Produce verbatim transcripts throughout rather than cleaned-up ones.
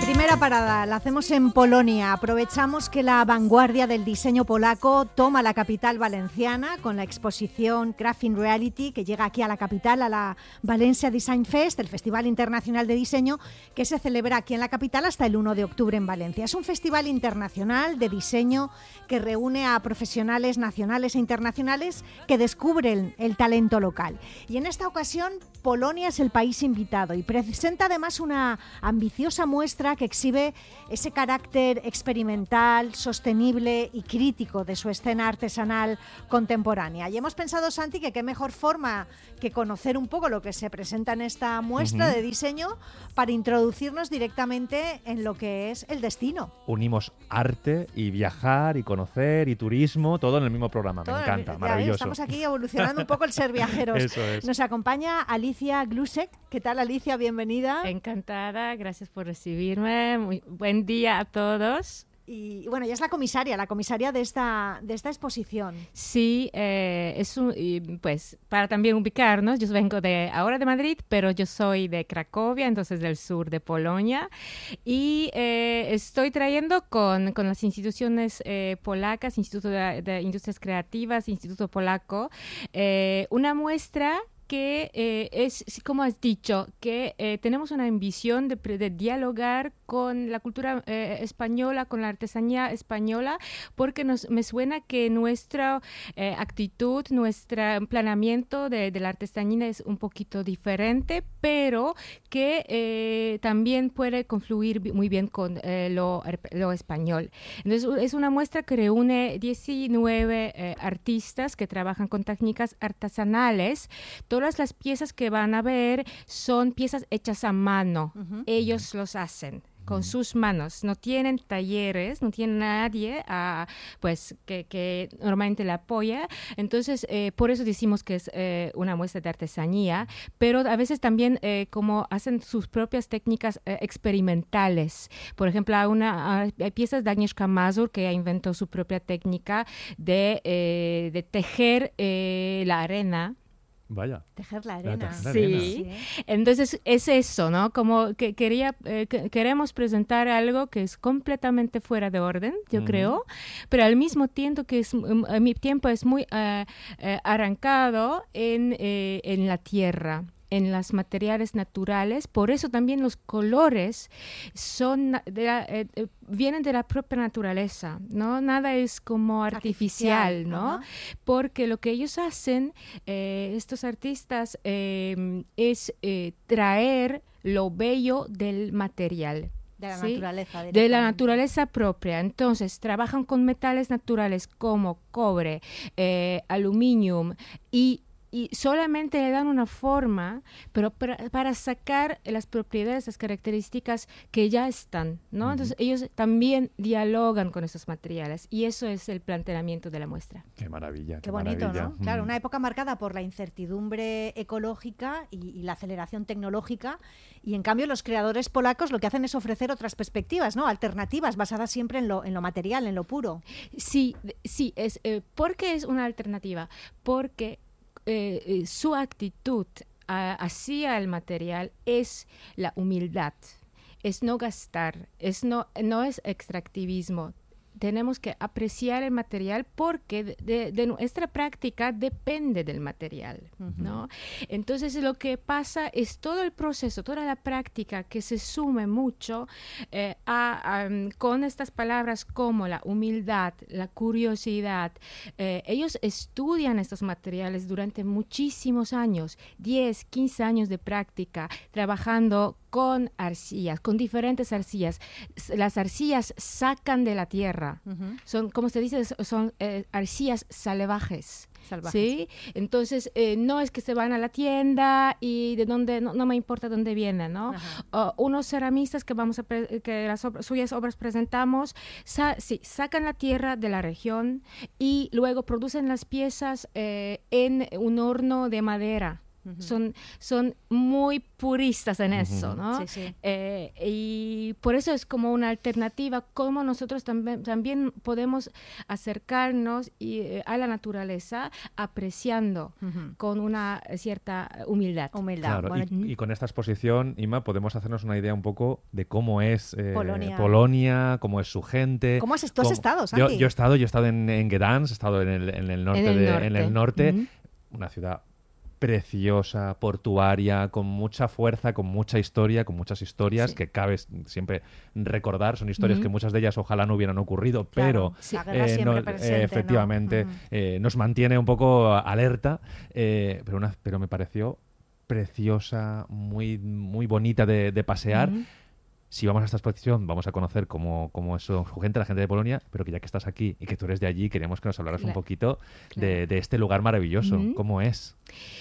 Primera parada, la hacemos en Polonia. Aprovechamos que la vanguardia del diseño polaco toma la capital valenciana con la exposición Crafting Reality, que llega aquí a la capital, a la Valencia Design Fest, el Festival Internacional de Diseño, que se celebra aquí en la capital hasta el uno de octubre en Valencia. Es un festival internacional de diseño que reúne a profesionales nacionales e internacionales que descubren el talento local. Y en esta ocasión, Polonia es el país invitado y presenta además una ambiciosa muestra que exhibe ese carácter experimental, sostenible y crítico de su escena artesanal contemporánea. Y hemos pensado, Santi, que qué mejor forma que conocer un poco lo que se presenta en esta muestra uh-huh. de diseño para introducirnos directamente en lo que es el destino. Unimos arte y viajar y conocer y turismo, todo en el mismo programa. Todo Me encanta, el, maravilloso. Estamos aquí evolucionando un poco el ser viajeros. Eso es. Nos acompaña Alicia Glusek. ¿Qué tal, Alicia? Bienvenida. Encantada, gracias por recibirme. Muy buen día a todos. Y bueno, ella es la comisaria, la comisaria de esta, de esta exposición. Sí, eh, es un, y pues para también ubicarnos, yo vengo de ahora de Madrid, pero yo soy de Cracovia, entonces del sur de Polonia, y eh, estoy trayendo con, con las instituciones eh, polacas, Instituto de, de Industrias Creativas, Instituto Polaco, eh, una muestra que eh, es, como has dicho, que eh, tenemos una ambición de, de dialogar con la cultura eh, española, con la artesanía española, porque nos, me suena que nuestra eh, actitud, nuestro planeamiento de, de la artesanía es un poquito diferente, pero que eh, también puede confluir muy bien con eh, lo, lo español. Entonces, es una muestra que reúne diecinueve eh, artistas que trabajan con técnicas artesanales. Todas las piezas que van a ver son piezas hechas a mano. Uh-huh. Ellos los hacen con sus manos, no tienen talleres, no tienen nadie uh, pues que, que normalmente la apoya, entonces eh, por eso decimos que es eh, una muestra de artesanía, pero a veces también eh, como hacen sus propias técnicas eh, experimentales. Por ejemplo, hay, una, hay piezas de Agnieszka Mazur que inventó su propia técnica de, eh, de tejer eh, la arena. Vaya. Tejer la arena. Sí. sí. Entonces es eso, ¿no? Como que quería, eh, que queremos presentar algo que es completamente fuera de orden, yo uh-huh. creo, pero al mismo tiempo que es, a mi tiempo es muy uh, uh, arrancado en, eh, en la tierra, en los materiales naturales. Por eso también los colores son de la, eh, eh, vienen de la propia naturaleza, ¿no? Nada es como artificial, artificial ¿no? Uh-huh. Porque lo que ellos hacen, eh, estos artistas, eh, es eh, traer lo bello del material. De la ¿sí? naturaleza. De la naturaleza propia. Entonces, trabajan con metales naturales como cobre, eh, aluminio y y solamente le dan una forma, pero para, para sacar las propiedades, las características que ya están, ¿no? Uh-huh. Entonces ellos también dialogan con esos materiales y eso es el planteamiento de la muestra. Qué maravilla. Qué, qué bonito, maravilla. ¿no? Mm. Claro, una época marcada por la incertidumbre ecológica y, y la aceleración tecnológica, y en cambio los creadores polacos lo que hacen es ofrecer otras perspectivas, ¿no? Alternativas basadas siempre en lo, en lo material, en lo puro. Sí, sí, es, eh, ¿por qué es una alternativa? Porque Eh, eh, su actitud uh, hacia el material es la humildad, es no gastar, es no, no es extractivismo. Tenemos que apreciar el material porque de, de, de nuestra práctica depende del material, uh-huh. ¿no? Entonces lo que pasa es todo el proceso, toda la práctica que se sume mucho eh, a, a, con estas palabras como la humildad, la curiosidad. Eh, ellos estudian estos materiales durante muchísimos años, diez, quince años de práctica, trabajando con arcillas, con diferentes arcillas. Las arcillas sacan de la tierra. Uh-huh. Son, como se dice, son eh, arcillas salvajes. Salvajes. ¿Sí? Entonces, eh, no es que se van a la tienda y de dónde, no, no me importa dónde vienen, ¿no? Uh, unos ceramistas que vamos a pre- que las ob- suyas obras presentamos, sa- sí, sacan la tierra de la región y luego producen las piezas eh, en un horno de madera. Uh-huh. Son, son muy puristas en uh-huh. eso, ¿no? Sí, sí. Eh, y por eso es como una alternativa, cómo nosotros también, también podemos acercarnos y, eh, a la naturaleza apreciando uh-huh. con una cierta humildad. Humildad. Claro, bueno, y, y con esta exposición, Ima, podemos hacernos una idea un poco de cómo es eh, Polonia. Polonia, cómo es su gente. ¿Cómo has, tú has cómo... estado, Santi? Yo, yo he estado, yo he estado en, en Gdansk, he estado en el, en el norte, en el de, norte. En el norte Uh-huh. Una ciudad preciosa, portuaria, con mucha fuerza, con mucha historia, con muchas historias sí. que cabe siempre recordar. Son historias uh-huh. que muchas de ellas ojalá no hubieran ocurrido, claro, pero sí. eh, no, presente, eh, efectivamente ¿no? Uh-huh. eh, nos mantiene un poco alerta, eh, pero, una, pero me pareció preciosa, muy, muy bonita de, de pasear. Uh-huh. Si vamos a esta exposición, vamos a conocer cómo, cómo es su gente, la gente de Polonia, pero que ya que estás aquí y que tú eres de allí, queremos que nos hablaras claro. un poquito claro. de, de este lugar maravilloso. Uh-huh. ¿Cómo es?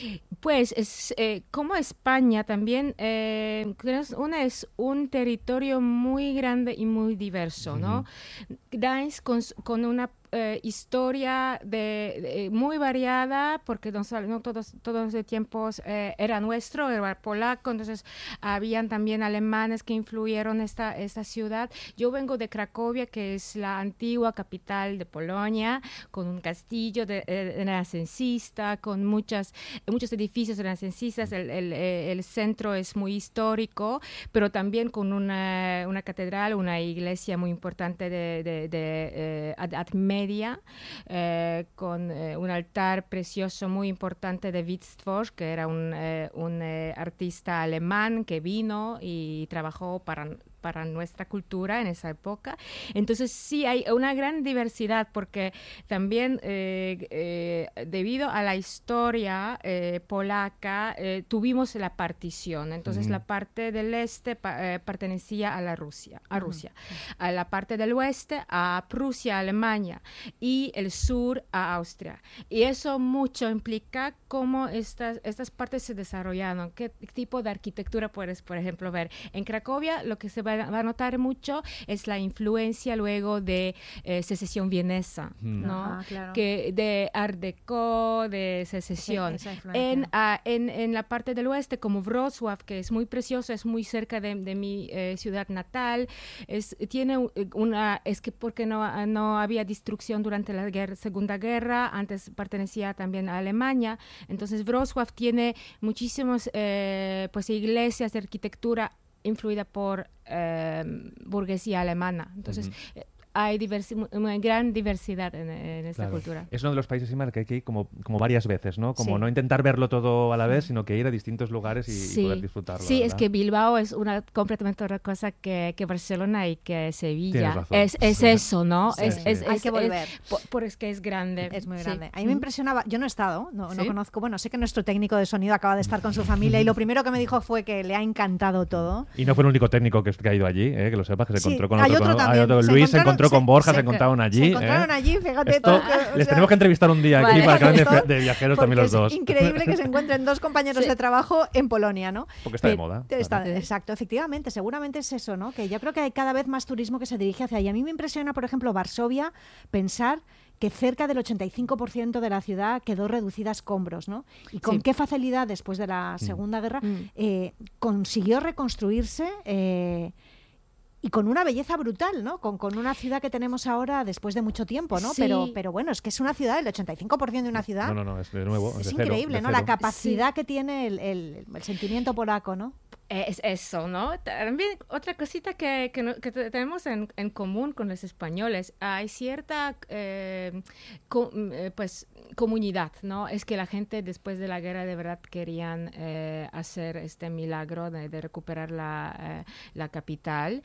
Pues es, eh, como España también, eh, una es un territorio muy grande y muy diverso, uh-huh. ¿no? Gdańsk con, con una Eh, historia de, de, muy variada, porque no, no todos, todos los tiempos eh, era nuestro, era polaco, entonces habían también alemanes que influyeron esta, esta ciudad. Yo vengo de Cracovia, que es la antigua capital de Polonia, con un castillo de, de, de renacentista, con muchas, muchos edificios renacentistas, el, el, el centro es muy histórico, pero también con una, una catedral, una iglesia muy importante de, de, de eh, ad, ad media, eh, con eh, un altar precioso muy importante de Wittfors, que era un, eh, un eh, artista alemán que vino y trabajó para para nuestra cultura en esa época. Entonces sí hay una gran diversidad, porque también eh, eh, debido a la historia eh, polaca eh, tuvimos la partición. Entonces uh-huh. la parte del este pa- eh, pertenecía a la Rusia, a Rusia, uh-huh. a la parte del oeste a Prusia, Alemania, y el sur a Austria. Y eso mucho implica cómo estas, estas partes se desarrollaron, qué tipo de arquitectura puedes, por ejemplo, ver. En Cracovia lo que se va va a notar mucho es la influencia luego de eh, secesión vienesa, mm. ¿no? Ajá, claro. Que de Art Deco, de secesión. Sí, en, uh, en, en la parte del oeste, como Wrocław, que es muy precioso, es muy cerca de, de mi eh, ciudad natal, es, tiene una, es que porque no, no había destrucción durante la guerra, Segunda Guerra, antes pertenecía también a Alemania, entonces Wrocław tiene muchísimas eh, pues, iglesias de arquitectura influida por eh, burguesía alemana. Entonces, uh-huh. eh, hay diversi- una gran diversidad en, en esta claro. cultura. Es uno de los países, Ima, que hay que ir como, como varias veces, ¿no? Como sí. no intentar verlo todo a la vez, sino que ir a distintos lugares y, sí. y poder disfrutarlo. Sí, ¿verdad? es que Bilbao es una completamente otra cosa que, que Barcelona y que Sevilla. Es, es sí. eso, ¿no? Sí, es, sí. Es, hay es, que volver. Es, por, por es que es grande. Es muy sí. grande. A mí me impresionaba, yo no he estado, no, ¿Sí? no conozco, bueno, sé que nuestro técnico de sonido acaba de estar con su familia y lo primero que me dijo fue que le ha encantado todo. Y no fue el único técnico que, que ha ido allí, ¿eh? Que lo sepas, que se sí, encontró con hay otro. otro Con, también. hay otro. Se Luis se encontró con se, Borja, se, se encontraron allí. Se encontraron ¿eh? allí, fíjate Esto, tú. Que, les sea, tenemos que entrevistar un día aquí vale, para que hablen esto, de, de viajeros también los dos. Es increíble que se encuentren dos compañeros sí. de trabajo en Polonia, ¿no? Porque está de moda. Está, claro. Exacto, efectivamente, seguramente es eso, ¿no? Que yo creo que hay cada vez más turismo que se dirige hacia ahí. A mí me impresiona, por ejemplo, Varsovia, pensar que cerca del ochenta y cinco por ciento de la ciudad quedó reducida a escombros, ¿no? Y con sí. qué facilidad, después de la Segunda mm. Guerra, mm. eh, consiguió reconstruirse eh, y con una belleza brutal, ¿no? Con, con una ciudad que tenemos ahora después de mucho tiempo, ¿no? Sí. Pero, pero bueno, es que es una ciudad, el ochenta y cinco por ciento de una ciudad. No, no, no, es de nuevo. Es, es de increíble, cero, ¿no? La capacidad sí. que tiene el, el, el sentimiento polaco, ¿no? Es eso, ¿no? También otra cosita que, que, que tenemos en, en común con los españoles, hay cierta eh, co, eh, pues, comunidad, ¿no? Es que la gente después de la guerra de verdad querían eh, hacer este milagro de, de recuperar la, eh, la capital.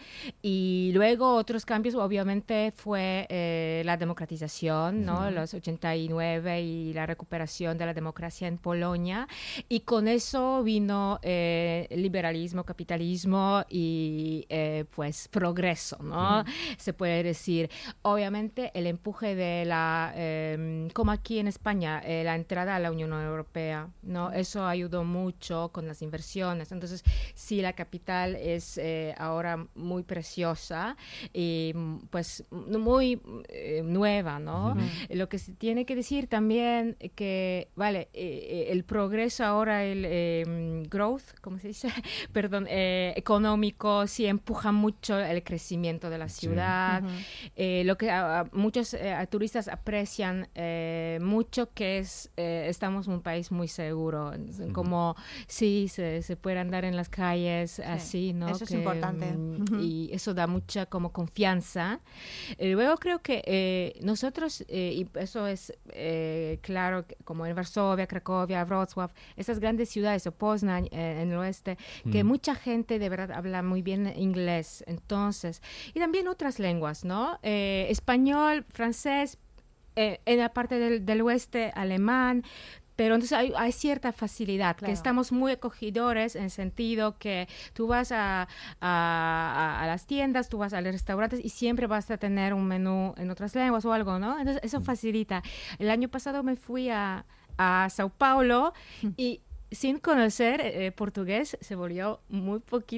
Y luego otros cambios, obviamente, fue eh, la democratización, ¿no? Uh-huh. Los ochenta y nueve y la recuperación de la democracia en Polonia. Y con eso vino eh, liberalismo liberalismo, capitalismo y eh, pues progreso, ¿no? Mm. Se puede decir. Obviamente el empuje de la, eh, como aquí en España, eh, la entrada a la Unión Europea, ¿no? Eso ayudó mucho con las inversiones. Entonces, sí, la capital es eh, ahora muy preciosa y pues muy eh, nueva, ¿no? Mm. Lo que se tiene que decir también que, vale, eh, el progreso ahora, el eh, growth, ¿cómo se dice? Perdón, eh, económico, sí empuja mucho el crecimiento de la ciudad. Sí. Uh-huh. eh, lo que a, a muchos eh, a turistas aprecian eh, mucho que es, eh, estamos en un país muy seguro, uh-huh. como sí, se, se puede andar en las calles sí. así, ¿no? Eso que, es importante. Uh-huh. Y eso da mucha como confianza. Eh, luego creo que eh, nosotros, eh, y eso es eh, claro, como en Varsovia, Cracovia, Wrocław, esas grandes ciudades, o Poznań eh, en el oeste, mm. que mucha gente de verdad habla muy bien inglés, entonces, y también otras lenguas, ¿no? Eh, español, francés, eh, en la parte del, del oeste, alemán, pero entonces hay, hay cierta facilidad, claro. que estamos muy acogedores en el sentido que tú vas a, a, a las tiendas, tú vas a los restaurantes y siempre vas a tener un menú en otras lenguas o algo, ¿no? Entonces eso facilita. El año pasado me fui a, a Sao Paulo y sin conocer eh, portugués se volvió muy poquito